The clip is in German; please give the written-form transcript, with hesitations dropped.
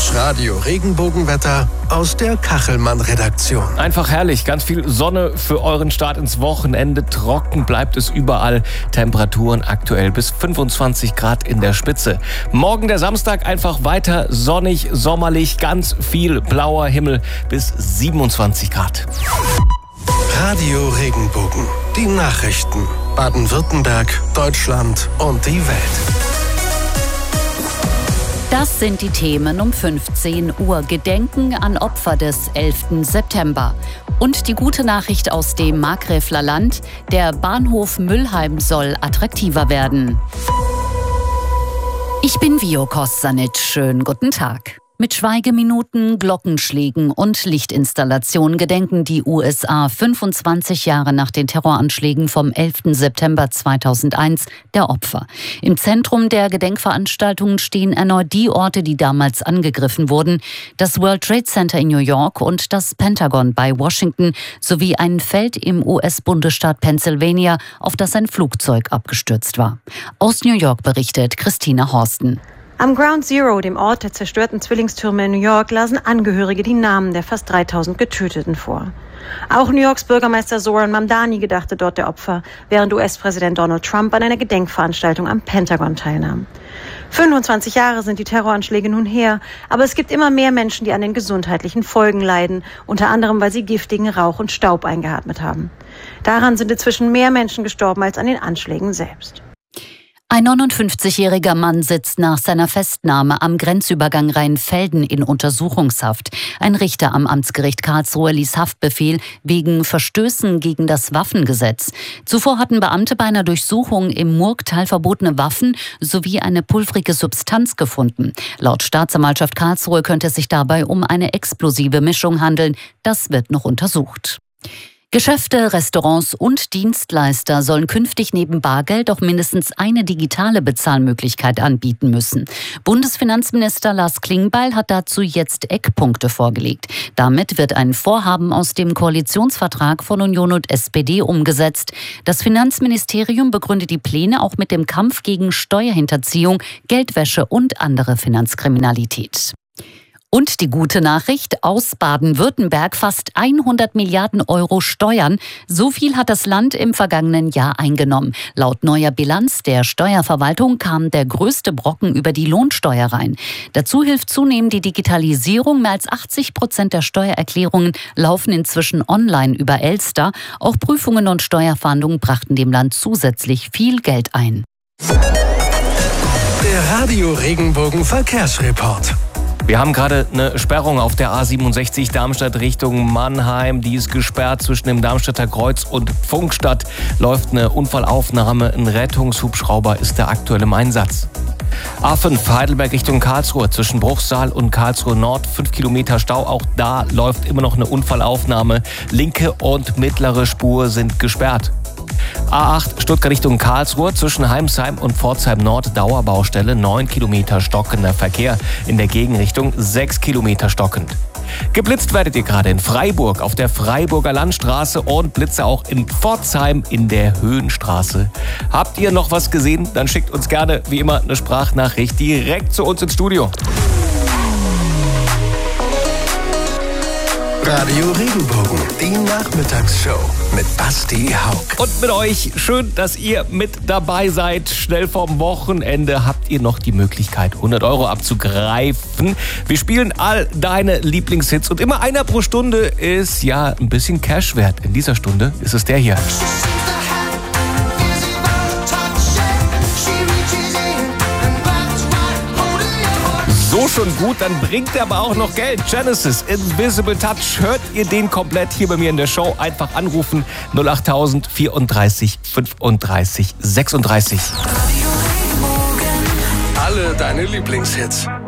Das Radio-Regenbogenwetter aus der Kachelmann-Redaktion. Einfach herrlich, ganz viel Sonne für euren Start ins Wochenende. Trocken bleibt es überall. Temperaturen aktuell bis 25 Grad in der Spitze. Morgen der Samstag einfach weiter sonnig, sommerlich, ganz viel blauer Himmel bis 27 Grad. Radio Regenbogen, die Nachrichten. Baden-Württemberg, Deutschland und die Welt. Das sind die Themen um 15 Uhr. Gedenken an Opfer des 11. September. Und die gute Nachricht aus dem Markgräfler Land: Der Bahnhof Müllheim soll attraktiver werden. Ich bin Vio Kostanic. Schönen guten Tag. Mit Schweigeminuten, Glockenschlägen und Lichtinstallationen gedenken die USA 25 Jahre nach den Terroranschlägen vom 11. September 2001 der Opfer. Im Zentrum der Gedenkveranstaltungen stehen erneut die Orte, die damals angegriffen wurden: das World Trade Center in New York und das Pentagon bei Washington sowie ein Feld im US-Bundesstaat Pennsylvania, auf das ein Flugzeug abgestürzt war. Aus New York berichtet Christina Horsten. Am Ground Zero, dem Ort der zerstörten Zwillingstürme in New York, lasen Angehörige die Namen der fast 3000 Getöteten vor. Auch New Yorks Bürgermeister Zoran Mamdani gedachte dort der Opfer, während US-Präsident Donald Trump an einer Gedenkveranstaltung am Pentagon teilnahm. 25 Jahre sind die Terroranschläge nun her, aber es gibt immer mehr Menschen, die an den gesundheitlichen Folgen leiden, unter anderem, weil sie giftigen Rauch und Staub eingeatmet haben. Daran sind inzwischen mehr Menschen gestorben als an den Anschlägen selbst. Ein 59-jähriger Mann sitzt nach seiner Festnahme am Grenzübergang Rheinfelden in Untersuchungshaft. Ein Richter am Amtsgericht Karlsruhe ließ Haftbefehl wegen Verstößen gegen das Waffengesetz. Zuvor hatten Beamte bei einer Durchsuchung im Murgtal verbotene Waffen sowie eine pulvrige Substanz gefunden. Laut Staatsanwaltschaft Karlsruhe könnte es sich dabei um eine explosive Mischung handeln. Das wird noch untersucht. Geschäfte, Restaurants und Dienstleister sollen künftig neben Bargeld auch mindestens eine digitale Bezahlmöglichkeit anbieten müssen. Bundesfinanzminister Lars Klingbeil hat dazu jetzt Eckpunkte vorgelegt. Damit wird ein Vorhaben aus dem Koalitionsvertrag von Union und SPD umgesetzt. Das Finanzministerium begründet die Pläne auch mit dem Kampf gegen Steuerhinterziehung, Geldwäsche und andere Finanzkriminalität. Und die gute Nachricht aus Baden-Württemberg: fast 100 Milliarden Euro Steuern. So viel hat das Land im vergangenen Jahr eingenommen. Laut neuer Bilanz der Steuerverwaltung kam der größte Brocken über die Lohnsteuer rein. Dazu hilft zunehmend die Digitalisierung. Mehr als 80% der Steuererklärungen laufen inzwischen online über Elster. Auch Prüfungen und Steuerfahndungen brachten dem Land zusätzlich viel Geld ein. Der Radio Regenbogen Verkehrsreport. Wir haben gerade eine Sperrung auf der A67 Darmstadt Richtung Mannheim. Die ist gesperrt zwischen dem Darmstädter Kreuz und Pfungstadt. Läuft eine Unfallaufnahme. Ein Rettungshubschrauber ist der aktuell im Einsatz. A5 Heidelberg Richtung Karlsruhe zwischen Bruchsal und Karlsruhe Nord. 5 Kilometer Stau. Auch da läuft immer noch eine Unfallaufnahme. Linke und mittlere Spur sind gesperrt. A8 Stuttgart Richtung Karlsruhe zwischen Heimsheim und Pforzheim Nord Dauerbaustelle. 9 Kilometer stockender Verkehr. In der Gegenrichtung 6 Kilometer stockend. Geblitzt werdet ihr gerade in Freiburg auf der Freiburger Landstraße und Blitze auch in Pforzheim in der Höhenstraße. Habt ihr noch was gesehen? Dann schickt uns gerne wie immer eine Sprachnachricht direkt zu uns ins Studio. Radio Regenbogen, die Nachmittagsshow mit Basti Haug. Und mit euch, schön, dass ihr mit dabei seid. Schnell vorm Wochenende habt ihr noch die Möglichkeit, 100 Euro abzugreifen. Wir spielen all deine Lieblingshits und immer einer pro Stunde ist ja ein bisschen Cash wert. In dieser Stunde ist es der hier. So schon gut, dann bringt er aber auch noch Geld. Genesis, Invisible Touch. Hört ihr den komplett hier bei mir in der Show? Einfach anrufen 08000 34 35 36. Alle deine Lieblingshits.